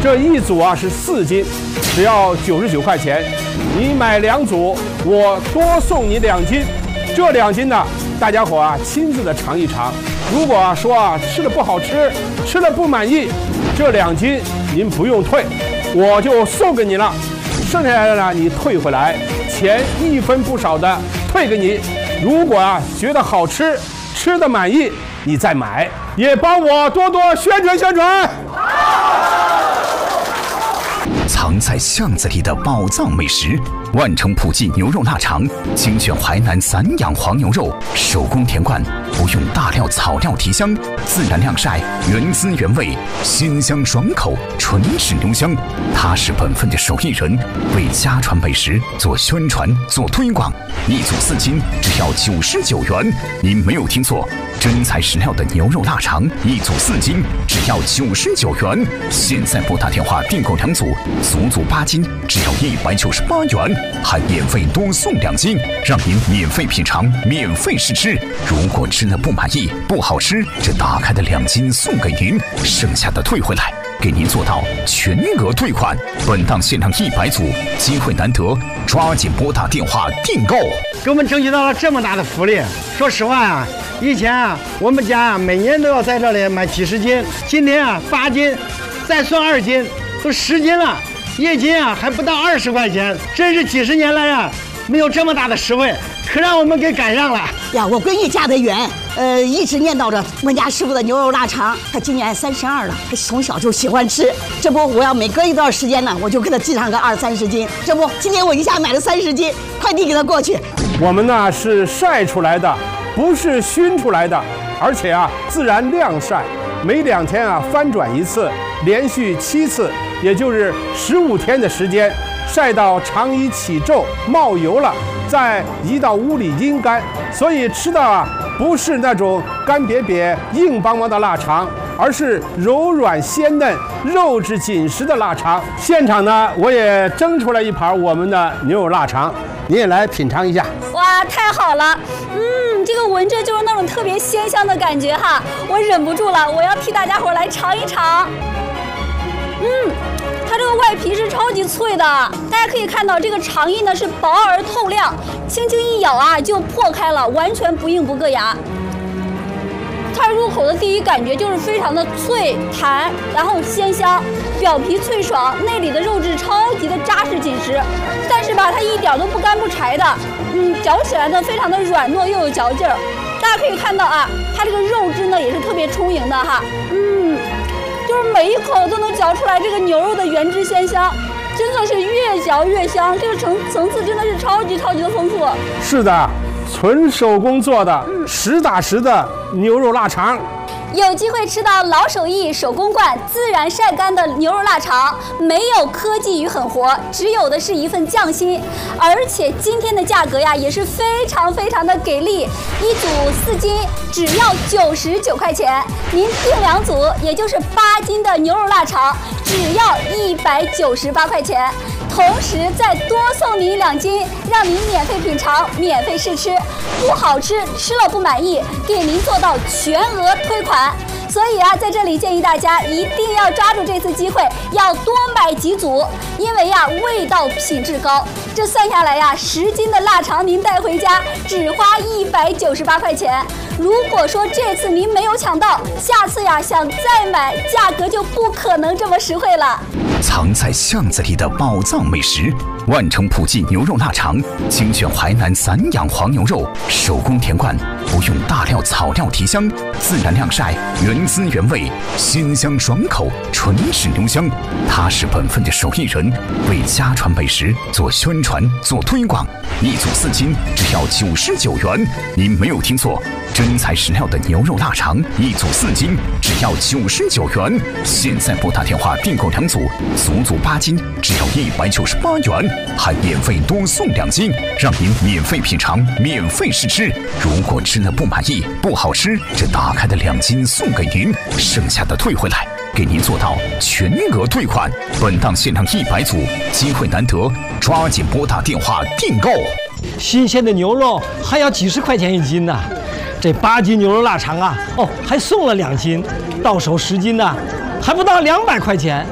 这一组啊是4斤，只要99块钱。你买2组，我多送你2斤。这2斤呢，大家伙啊亲自的尝一尝。如果说吃的不好吃，吃的不满意，这2斤您不用退，我就送给你了。剩下来的呢，你退回来，钱1分不少的退给你。如果觉得好吃，吃的满意，你再买，也帮我多多宣传宣传。 藏在巷子里的宝藏美食，万城普记牛肉腊肠，精选淮南散养黄牛肉，手工田灌，不用大料草料提香，自然晾晒，原汁原味，鲜香爽口，纯质牛香。他是本分的手艺人，为家传美食做宣传做推广。1组4斤，只要99元。您没有听错，真材实料的牛肉腊肠，1组4斤，只要99元。现在拨打电话订购2组，足足8斤，只要198元，还免费多送2斤，让您免费品尝，免费试吃。如果吃了不满意、不好吃，这打开的2斤送给您，剩下的退回来，给您做到全额退款。本档限量100组，机会难得，抓紧拨打电话订购。 给我们争取到了这么大的福利。说实话啊，以前我们家每年都要在这里买几十斤，今天8斤，再算2斤，都10斤了，1斤还不到20块钱，真是几十年来没有这么大的实惠，可让我们给赶上了呀！我闺女嫁得远，一直念叨着我们家师傅的牛肉腊肠。她今年32了，她从小就喜欢吃。这不，我要每隔一段时间呢，我就给她寄上个20-30斤。这不，今天我一下买了30斤，快递给她过去。 我们呢是晒出来的，不是熏出来的，而且自然晾晒，每2天翻转1次，连续7次，也就是15天的时间。晒到肠衣起皱冒油了，再移到屋里阴干，所以吃的不是那种干瘪瘪硬邦邦的腊肠，而是柔软鲜嫩、肉质紧实的腊肠。现场呢，我也蒸出来一盘我们的牛肉腊肠，你也来品尝一下。 哇，太好了！这个闻着就是那种特别鲜香的感觉哈，我忍不住了，我要替大家伙来尝一尝。它这个外皮是超级脆的，大家可以看到这个肠衣呢是薄而透亮，轻轻一咬就破开了，完全不硬不硌牙。它入口的第一感觉就是非常的脆弹，然后鲜香，表皮脆爽，内里的肉质超级的扎实紧实，但是它一点都不干不柴的，嚼起来呢非常的软糯又有嚼劲儿。大家可以看到它这个肉质呢也是特别充盈的哈，就是每一口都能嚼出来这个牛肉的原汁鲜香，真的是越嚼越香，这个层次真的是超级的丰富。 是的，纯手工做的，实打实的牛肉腊肠。 有机会吃到老手艺手工灌自然晒干的牛肉腊肠，没有科技与狠活，只有的是一份匠心。而且今天的价格也是非常的给力，1组4斤只要99块钱，您订2组，也就是8斤的牛肉腊肠，只要198块钱。同时再多送您2斤，让您免费品尝、免费试吃，不好吃吃了不满意，给您做到全额退款。所以在这里建议大家一定要抓住这次机会，要多买几组，因为味道品质高。这算下来10斤的腊肠您带回家只花198块钱。如果说这次您没有抢到，下次想再买，价格就不可能这么实惠了。 藏在巷子里的宝藏美食，万城普记牛肉腊肠，精选淮南散养黄牛肉，手工田灌，不用大料草料提香，自然晾晒，原汁原味，鲜香爽口，纯质牛香。他是本分的手艺人，为家传美食做宣传做推广。1组4斤，只要99元。您没有听错，真材实料的牛肉腊肠，1组4斤，只要99元。现在拨打电话订购2组，足足8斤，只要198元，还免费多送2斤，让您免费品尝，免费试吃。如果吃了不满意、不好吃，这打开的2斤送给您，剩下的退回来，给您做到全额退款。本档限量100组，机会难得，抓紧拨打电话订购。 新鲜的牛肉还要几十块钱1斤呢，这8斤牛肉腊肠还送了2斤，到手10斤呢，还不到200块钱。